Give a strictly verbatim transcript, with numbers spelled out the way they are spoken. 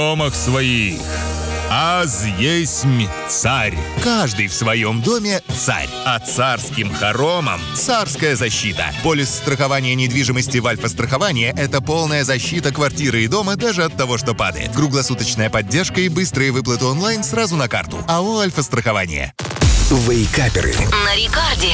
домах своих. Аз есмь царь. Каждый в своем доме царь. А царским хоромам царская защита. Полис страхования недвижимости в Альфа-страховании – это полная защита квартиры и дома даже от того, что падает. Круглосуточная поддержка и быстрые выплаты онлайн сразу на карту. АО «Альфа-страхование». Вейкаперы. На Рекарде.